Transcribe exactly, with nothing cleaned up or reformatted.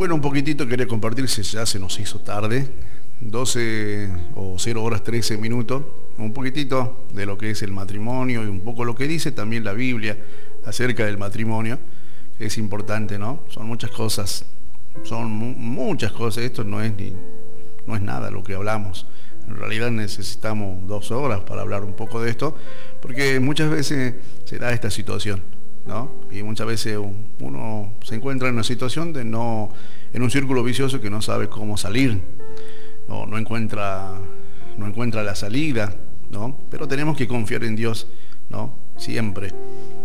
Bueno, un poquitito quería compartir, si ya se nos hizo tarde, doce o cero horas trece minutos, un poquitito de lo que es el matrimonio y un poco lo que dice también la Biblia acerca del matrimonio, que es importante, ¿no? Son muchas cosas, son mu muchas cosas, esto no es ni, no es nada lo que hablamos. En realidad necesitamos dos horas para hablar un poco de esto, porque muchas veces se da esta situación, ¿no? Y muchas veces uno se encuentra en una situación de no, en un círculo vicioso que no sabe cómo salir, no, no encuentra, no encuentra la salida, ¿no? Pero tenemos que confiar en Dios, ¿no? Siempre.